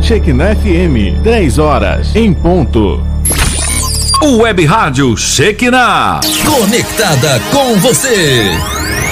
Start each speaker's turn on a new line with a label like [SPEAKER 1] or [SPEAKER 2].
[SPEAKER 1] Shekinah FM, 10 horas em ponto.
[SPEAKER 2] O Web Rádio Shekinah, conectada com você.